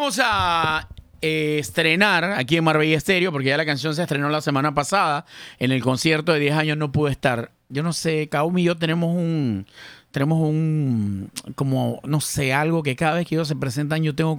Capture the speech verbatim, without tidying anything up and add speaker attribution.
Speaker 1: vamos a eh, estrenar aquí en Marbella Estéreo, porque ya la canción se estrenó la semana pasada. En el concierto de diez años no pude estar. Yo no sé, Kaumi y yo tenemos un... Tenemos un... Como, no sé, algo que cada vez que ellos se presentan yo tengo